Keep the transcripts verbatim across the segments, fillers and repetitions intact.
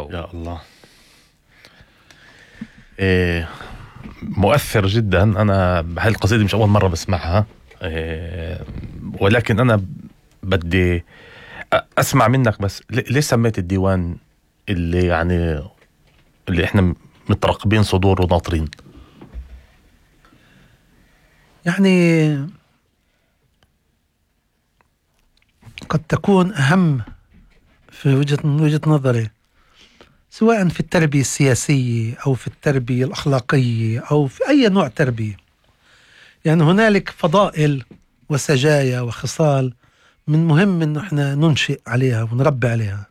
واو يا الله. إيه مؤثر جدا. أنا هاي القصيدة مش أول مرة بسمعها، إيه ولكن أنا بدي أسمع منك بس ليه سميت الديوان اللي يعني اللي إحنا مترقبين صدور وناطرين؟ يعني قد تكون أهم في وجهة من وجهة نظري، سواء في التربية السياسية أو في التربية الأخلاقية أو في أي نوع تربية. يعني هنالك فضائل وسجايا وخصال من مهم أن احنا ننشئ عليها ونربي عليها،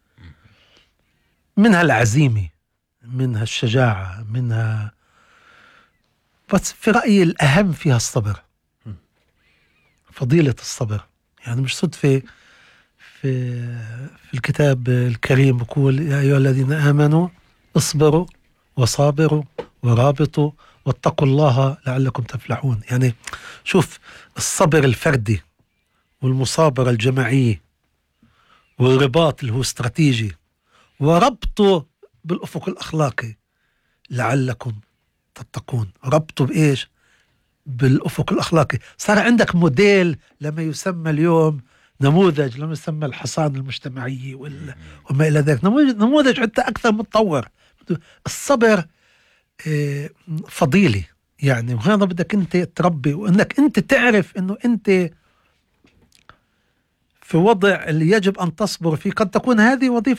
منها العزيمة، منها الشجاعة، منها، بس في رأيي الأهم فيها الصبر، فضيلة الصبر. يعني مش صدفة في في الكتاب الكريم بقول يا أيها الذين آمنوا اصبروا وصابروا ورابطوا واتقوا الله لعلكم تفلحون. يعني شوف الصبر الفردي والمصابرة الجماعية والرباط اللي هو استراتيجي وربطه بالأفق الأخلاقي لعلكم تتقون. ربطه بإيش؟ بالأفق الأخلاقي. صار عندك موديل لما يسمى اليوم نموذج، لما يسمى الحصان المجتمعية وما إلى ذلك، نموذج حتى أكثر متطور. الصبر فضيلة يعني، وهذا بدك أنت تربي، وأنك أنت تعرف أنه أنت في وضع اللي يجب أن تصبر فيه. قد تكون هذه وظيفة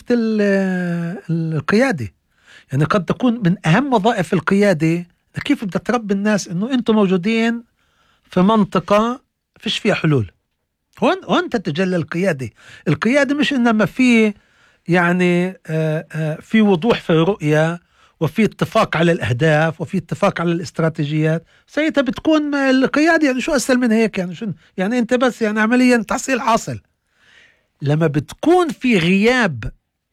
القيادة، يعني قد تكون من أهم وظائف القيادة كيف بدك تربي الناس أنه أنتم موجودين في منطقة فيش فيها حلول. هون هون تتجلى القيادة. القيادة مش إنما في يعني آآ آآ في وضوح في الرؤية وفي اتفاق على الأهداف وفي اتفاق على الاستراتيجيات، ساعتها بتكون القيادة يعني شو أسهل من هيك؟ يعني شو يعني أنت بس يعني عمليا تحصيل حاصل. لما بتكون في غياب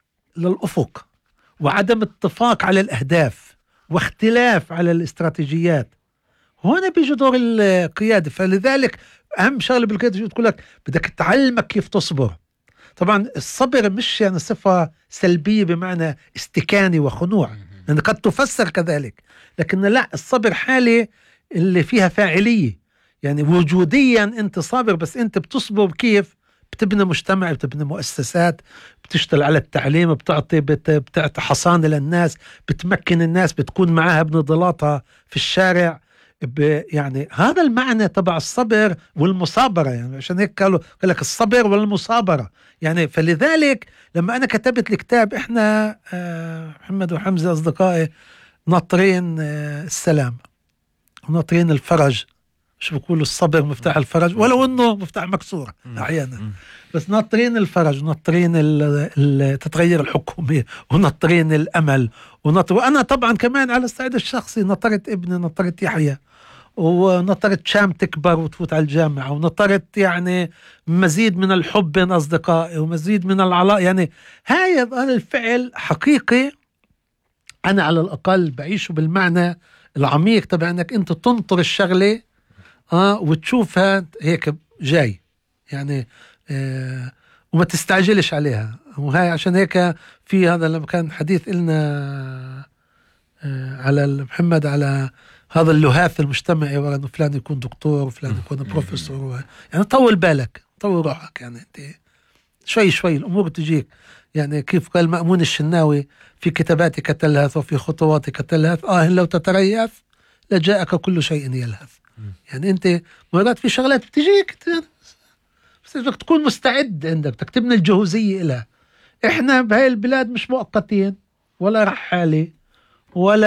للأفق وعدم اتفاق على الأهداف واختلاف على الاستراتيجيات، هنا بيجي دور القيادة. فلذلك أهم شغلة بالقيادة شو تقول لك؟ بدك تعلمك كيف تصبر. طبعا الصبر مش يعني صفة سلبية بمعنى استكاني وخنوع، لأن قد تفسر كذلك، لكن لا، الصبر حالة اللي فيها فاعلية. يعني وجوديا أنت صابر، بس أنت بتصبر كيف؟ بتبني مجتمع، بتبني مؤسسات، بتشتغل على التعليم، بتعطي بتعطي حصانة للناس، بتمكن الناس، بتكون معها بنضالاتها في الشارع. يعني هذا المعنى تبع الصبر والمصابرة. يعني عشان هيك قالوا قال لك الصبر والمصابرة. يعني فلذلك لما أنا كتبت الكتاب، إحنا آه محمد وحمزة أصدقائي ناطرين آه السلام وناطرين الفرج. شو بقولوا؟ الصبر مفتاح الفرج، ولو انه مفتاح مكسور احيانا، بس ناطرين الفرج وناطرين تتغير الحكومه وناطرين الامل وناطر. وانا طبعا كمان على الصعيد الشخصي نطرت ابني، نطرت يحيى، ونطرت شام تكبر وتفوت على الجامعه، ونطرت يعني مزيد من الحب بين اصدقائي ومزيد من العلاقه. يعني هاي هذا الفعل حقيقي انا على الاقل بعيشه بالمعنى العميق تبع انك انت تنطر الشغله اه وتشوفها هيك جاي يعني آه وما تستعجلش عليها. وهي عشان هيك في هذا لما كان حديث إلنا آه على محمد على هذا اللهاث المجتمعي، ورا انه فلان يكون دكتور وفلان يكون بروفيسور، يعني طول بالك، طول روحك، يعني انت شوي شوي الامور تجيك. يعني كيف قال مأمون الشناوي في كتاباتك تلهث وفي خطواتك تلهث، اه لو تتريث لجاءك كل شيء يلهث. يعني انت مرات في شغلات بتجيك بس بدك تكون مستعد، عندك بدك تبني الجهوزية إلها. احنا بهاي البلاد مش مؤقتين ولا رحالة ولا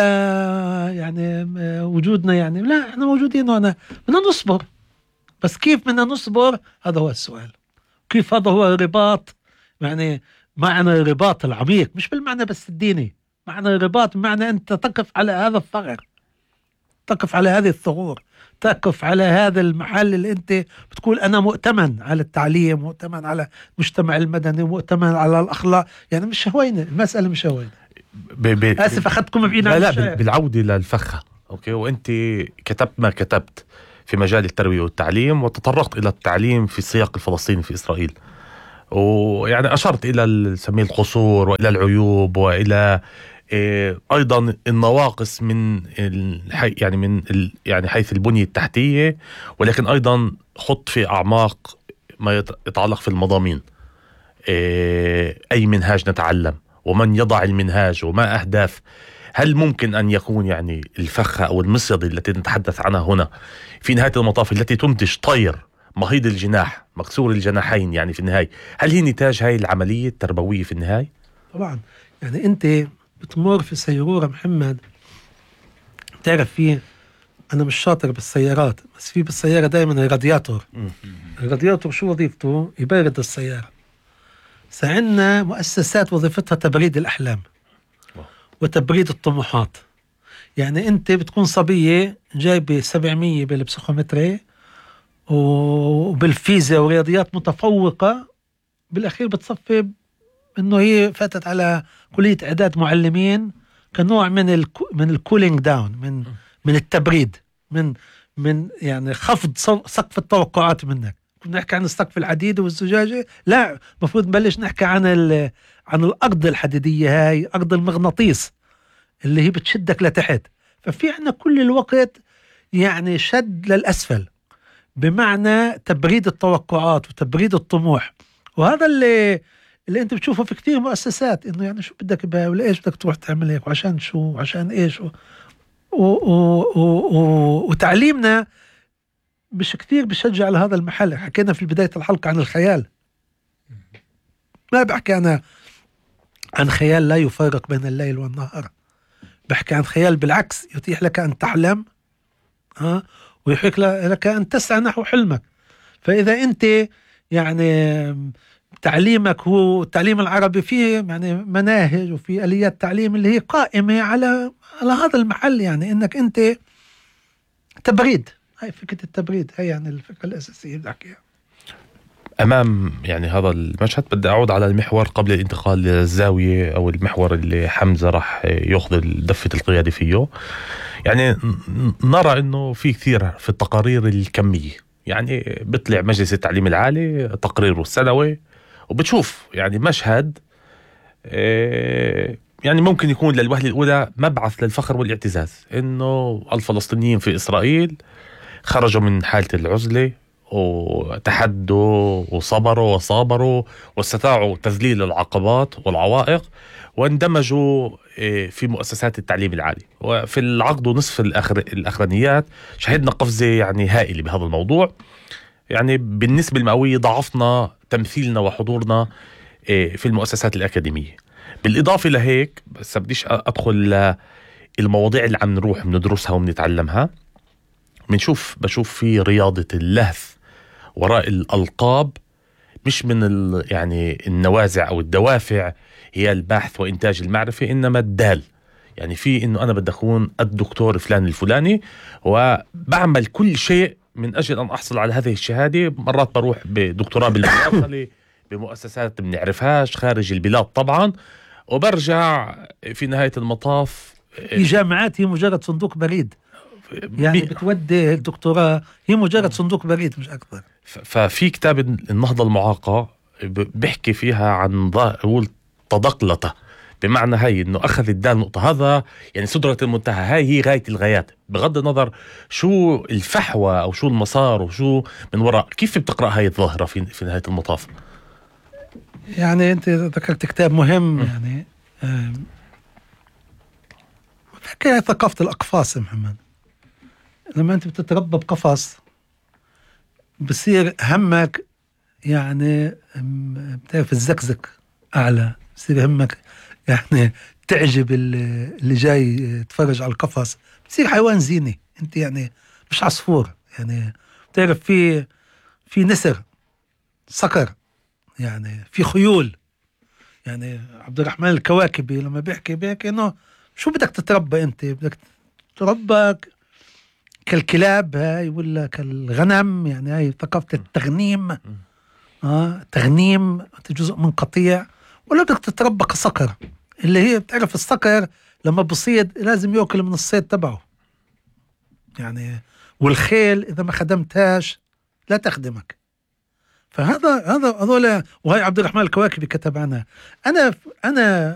يعني وجودنا يعني لا، احنا موجودين وانا بدنا نصبر. بس كيف بدنا نصبر؟ هذا هو السؤال. كيف؟ هذا هو الرباط. يعني معنى الرباط العميق مش بالمعنى بس الديني، معنى الرباط بمعنى انت تقف على هذا الثغر، تقف على هذه الثغور، تقف على هذا المحل اللي انت بتقول انا مؤتمن على التعليم، مؤتمن على المجتمع المدني، مؤتمن على الاخلاق. يعني مش هوينه المساله، مش هوينه. اسف اخذتكم بعيد لا لا بالعوده للفخه. اوكي، وانت كتبت ما كتبت في مجال التربيه والتعليم، وتطرقت الى التعليم في السياق الفلسطيني في اسرائيل. ويعني أشرت إلى نسميه القصور وإلى العيوب وإلى إيه أيضا النواقص من الحي يعني من ال يعني حيث البنية التحتية، ولكن أيضا خط في أعماق ما يتعلق في المضامين. إيه أي منهاج نتعلم، ومن يضع المنهاج، وما أهداف. هل ممكن أن يكون يعني الفخة أو المصيدة التي نتحدث عنها هنا في نهاية المطاف التي تنتج طير مهيض الجناح مكسور الجناحين يعني في النهاية، هل هي نتاج هاي العملية التربوية في النهاية؟ طبعا. يعني أنت بتمر في سيارة محمد، تعرف فيه، أنا مش شاطر بالسيارات، بس في بالسيارة دائما الرادياتور. الرادياتور شو وظيفته؟ يبرد السيارة. سعنا مؤسسات وظيفتها تبريد الأحلام وتبريد الطموحات. يعني أنت بتكون صبية جايبة سبعمية بالبسيكومتري وبالفيزياء ورياضيات متفوقة، بالأخير بتصفي إنه هي فاتت على كلية إعداد معلمين كنوع من الكو من الكولينج داون، من من التبريد، من من يعني خفض سقف التوقعات منك. كنا نحكي عن السقف الحديدي والزجاجة، لا، مفروض نبلش نحكي عن ال عن الأرض الحديدية، هاي أرض المغناطيس اللي هي بتشدك لتحت. ففي عنا كل الوقت يعني شد للأسفل، بمعنى تبريد التوقعات وتبريد الطموح. وهذا اللي اللي انت بتشوفه في كتير مؤسسات، انه يعني شو بدك بها ولا ايش بدك تروح تعمل هيك وعشان شو وعشان ايش و... و... و... و... وتعليمنا مش كتير بشجع على هذا المحل. حكينا في بداية الحلقة عن الخيال، ما بحكي أنا عن خيال لا يفرق بين الليل والنهار، بحكي عن خيال بالعكس يتيح لك أن تحلم ها ويحيك لك أن تسعى نحو حلمك. فإذا أنت يعني تعليمك هو التعليم العربي فيه يعني مناهج وفي آليات تعليم اللي هي قائمة على على هذا المحل، يعني إنك أنت تبريد، هاي فكرة التبريد، هاي يعني الفكرة الأساسية اللي بحكيها. أمام يعني هذا المشهد بدي أعود على المحور قبل الانتقال للزاوية أو المحور اللي حمزة راح يأخذ دفة القيادة فيه. يعني نرى إنه في كثير في التقارير الكمية، يعني بيطلع مجلس التعليم العالي تقريره السنوي وبتشوف يعني مشهد يعني ممكن يكون للوهلة الأولى مبعث للفخر والاعتزاز، إنه الفلسطينيين في إسرائيل خرجوا من حالة العزلة وتحدوا وصبروا وصابروا واستطاعوا تذليل العقبات والعوائق واندمجوا في مؤسسات التعليم العالي. وفي العقد ونصف الأخر الأخرانيات شهدنا قفزة يعني هائلة بهذا الموضوع. يعني بالنسبة المئوية ضعفنا تمثيلنا وحضورنا في المؤسسات الأكاديمية. بالإضافة لهيك بس بديش أدخل المواضيع اللي عم نروح بندرسها وبنتعلمها، بنشوف بشوف في رياضة اللهث وراء الألقاب، مش من ال يعني النوازع أو الدوافع هي البحث وإنتاج المعرفة، إنما الدال. يعني في إنه أنا بدي أكون الدكتور فلان الفلاني وبعمل كل شيء من أجل أن أحصل على هذه الشهادة. مرات بروح بدكتوراه بالمواصلة بمؤسسات بنعرفهاش خارج البلاد طبعا، وبرجع في نهاية المطاف في جامعات هي مجرد صندوق بريد، يعني بتودي الدكتوراه هي مجرد صندوق بريد مش أكثر. ففي كتاب النهضة المعاقة بيحكي فيها عن ضوء تضقلته، بمعنى هاي إنه أخذ الدال نقطة، هذا يعني سدرة المنتهى، هاي هي غاية الغايات بغض النظر شو الفحوى أو شو المسار وشو من وراء. كيف بتقرأ هاي الظاهرة في في نهاية المطاف؟ يعني أنت ذكرت كتاب مهم، يعني حكاية ثقافة الأقفاص محمد. لما أنت بتتربى بقفص بصير همك يعني بتعرف الزكزك أعلى، بصير همك يعني تعجب اللي جاي يتفرج على القفص، بصير حيوان زيني أنت، يعني مش عصفور. يعني بتعرف في في نسر، صقر، يعني في خيول. يعني عبد الرحمن الكواكبي لما بيحكي بيحكي إنه شو بدك تتربى أنت؟ بدك تتربى كالكلاب هاي ولا كالغنم؟ يعني هاي ثقافة التغنيم، آه تغنيم جزء من قطيع، ولا بدك تتربى كصقر اللي هي بتعرف الصقر لما بصيد لازم يأكل من الصيد تبعه يعني، والخيل إذا ما خدمتهاش لا تخدمك. فهذا هذا هذول، وهي عبد الرحمن الكواكبي كتب عنها. انا انا